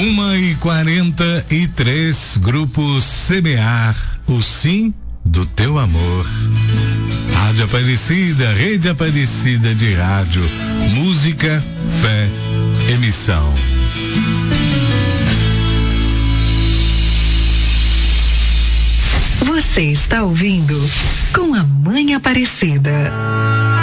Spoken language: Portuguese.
1h43, Grupo Semear, o sim do teu amor. Rádio Aparecida, Rede Aparecida de Rádio, música, fé, emissão. Você está ouvindo Com a Mãe Aparecida.